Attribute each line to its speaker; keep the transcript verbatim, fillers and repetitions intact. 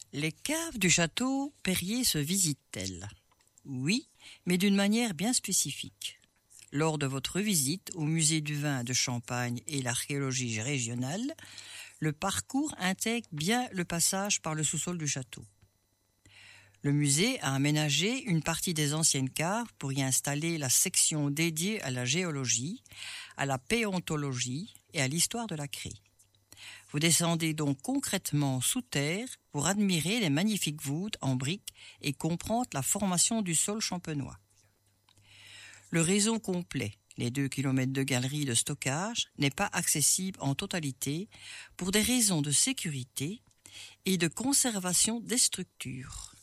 Speaker 1: Les caves du château Perrier se visitent-elles? Oui, mais d'une manière bien spécifique. Lors de votre visite au musée du vin de Champagne et l'archéologie régionale, le parcours intègre bien le passage par le sous-sol du château. Le musée a aménagé une partie des anciennes caves pour y installer la section dédiée à la géologie, à la paléontologie et à l'histoire de la craie. Vous descendez donc concrètement sous terre pour admirer les magnifiques voûtes en briques et comprendre la formation du sol champenois. Le réseau complet, les deux kilomètres de galeries de stockage, n'est pas accessible en totalité pour des raisons de sécurité et de conservation des structures.